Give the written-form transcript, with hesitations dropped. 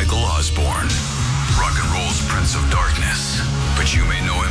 Michael Osborne, rock and roll's Prince of Darkness, but you may know him